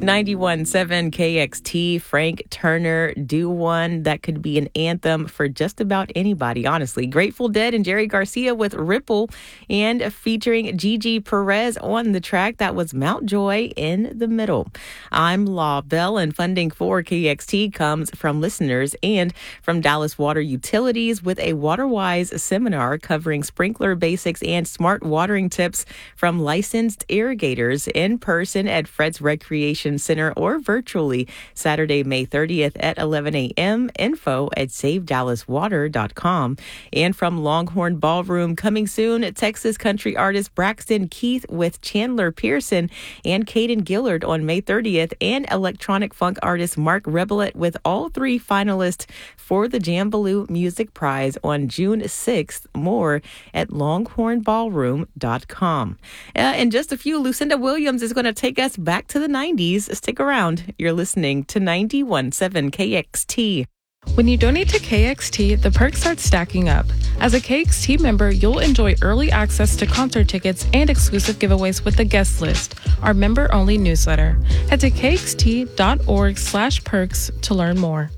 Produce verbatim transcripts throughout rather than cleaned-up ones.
ninety-one point seven K X T, Frank Turner, Do One. That could be an anthem for just about anybody, honestly. Grateful Dead and Jerry Garcia with Ripple, and featuring Gigi Perez on the track. That was Mount Joy in the Middle. I'm Law Bell, and funding for K X T comes from listeners and from Dallas Water Utilities with a WaterWise seminar covering sprinkler basics and smart watering tips from licensed irrigators in person at Fred's Recreation Center or virtually Saturday, May thirtieth at eleven a.m. Info at save dallas water dot com. And from Longhorn Ballroom, coming soon, Texas country artist Braxton Keith with Chandler Pearson and Caden Gillard on May thirtieth, and electronic funk artist Mark Rebelet with all three finalists for the Jambaloo Music Prize on June sixth. More at longhorn ballroom dot com. Uh, in just a few, Lucinda Williams is going to take us back to the nineties. Stick around. You're listening to ninety-one point seven K X T. When you donate to K X T, the perks start stacking up. As a K X T member, you'll enjoy early access to concert tickets and exclusive giveaways with the guest list, our member-only newsletter. Head to k x t dot org slash perks to learn more.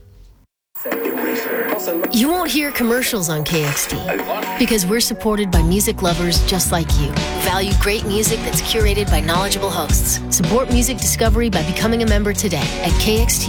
You won't hear commercials on K X T because we're supported by music lovers just like you. Value great music that's curated by knowledgeable hosts. Support music discovery by becoming a member today at k x t